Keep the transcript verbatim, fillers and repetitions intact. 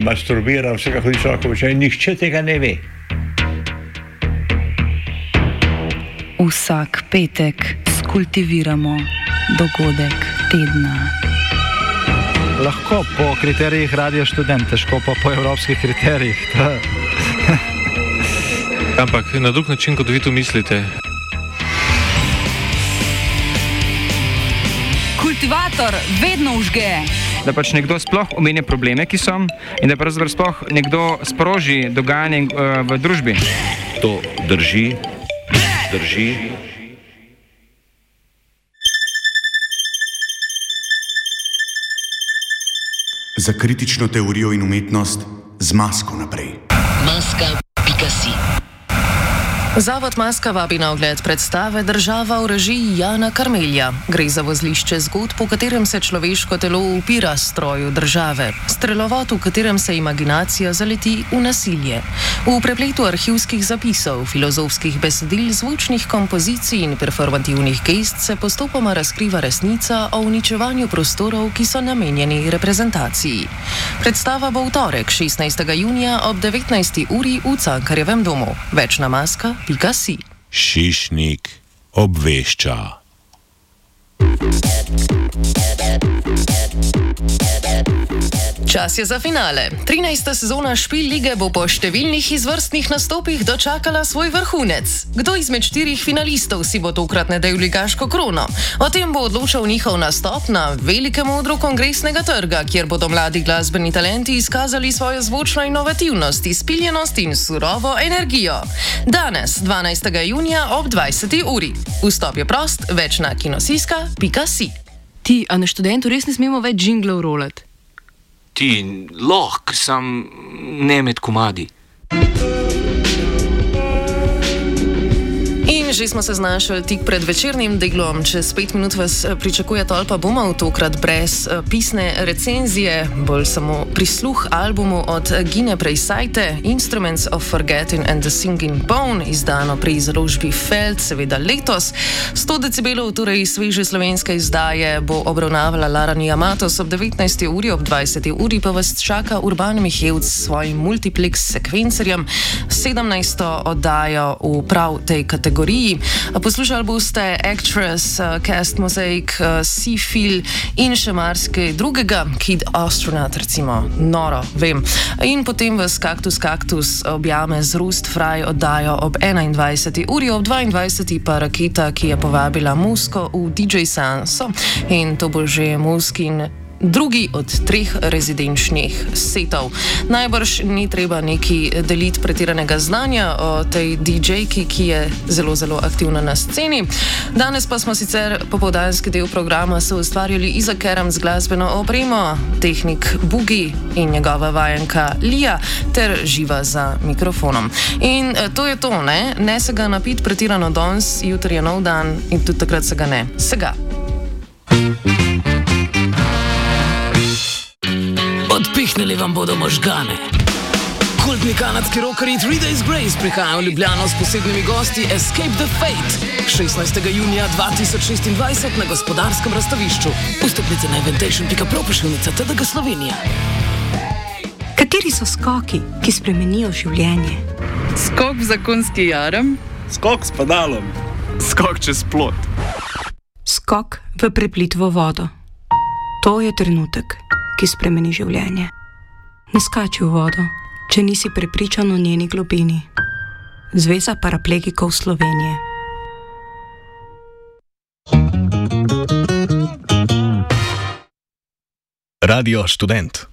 masturbira, vsega hodi človek počne, nihče tega ne ve. Vsak petek skultiviramo dogodek tedna. Lahko po kriterijih Radio Študent, težko pa po evropskih kriterijih. Ampak na drug način, kot vi to mislite. Kultivator vedno užge. Da pač nekdo sploh omenja probleme, ki so, in da pravzaprav sploh nekdo sproži dogajanje uh, v družbi. To drži, drži. Za kritično teorijo in umetnost z Masko naprej. Maska pika si. Zavod Maska vabi na ogled predstave Država v režiji Jana Karmelja. Gre za vozlišče zgodb, v katerem se človeško telo upira stroju države. Strelovod, v katerem se imaginacija zaleti v nasilje. V prepletu arhivskih zapisov, filozofskih besedil, zvočnih kompozicij in performativnih gest se postopoma razkriva resnica o uničevanju prostorov, ki so namenjeni reprezentaciji. Predstava bo v torek, šestnajstega junija ob devetnajsti uri v Cankarjevem domu. Več na Maska pika si. Šišnik obvešča. Čas je za finale. trinajsta sezona Špil lige bo po številnih izvrstnih nastopih dočakala svoj vrhunec. Kdo izmed štirih finalistov si bo tokrat nadel ligaško krono? O tem bo odločal njihov nastop na velikem odru Kongresnega trga, kjer bodo mladi glasbeni talenti izkazali svojo zvočno inovativnost, izpiljenost in surovo energijo. Danes, dvanajstega junija ob dvajseti uri. Vstop je prost, več na kinosiska pika si. Ti, a na Študentu res ne smemo več džinglov rolati? Ti, lahko, sam ne med komadi. In že smo se znašli tik pred večernim delom. Čez pet minut vas pričakuje tolpa bumov, tokrat brez pisne recenzije, bolj samo prisluh albumu od Gine Preissajte, Instruments of Forgetting and the Singing Bone, izdano pri založbi Feld, seveda letos. sto decibelov, torej sveže slovenske izdaje, bo obravnavala Lara Niamatos ob devetnajsti uri, ob dvajseti uri pa vas čaka Urban Mihevc s svojim multiplex sekvencerjem, sedemnajsto oddajo v prav tej kategoriji. Poslušali boste Actress, Cast Mosaic, Seafil in še marsikaj drugega, Kid Astronaut recimo, noro, vem. In potem vas Kaktus Kaktus objame z Rust Fraj oddajo ob enaindvajseti uri, ob dvaindvajseti pa Raketa, ki je povabila Musko v D J Sanso, in to bo že Muskin drugi od treh rezidenčnih setov. Najbrž ni treba neki deliti pretiranega znanja o tej D J-ki, ki je zelo, zelo aktivna na sceni. Danes pa smo sicer popoldanski del programa soustvarjali Iza Kerem z glasbeno opremo, tehnik Bugi in njegova vajenka Lija ter Živa za mikrofonom. In to je to, ne? Ne se ga napiti pretirano danes, jutri je nov dan in tudi takrat se ga ne. Sega. Odpihnili vam bodo možgane. Kultni kanadski rockerji Three Days Grace prihajajo v Ljubljano s posebnimi gosti Escape the Fate šestnajstega junija dva tisoč šestindvajset na Gospodarskem razstavišču. Vstopnice na eventation pika pro pošiljnica T D G Slovenija. Kateri so skoki, ki spremenijo življenje? Skok v zakonski jarem. Skok s pedalom. Skok čez plot. Skok v preplitvo vodo. To je trenutek, ki spremeni življenje. Ne skači v vodo, če nisi prepričan o njeni globini. Zveza paraplegikov Slovenije. Radio Študent.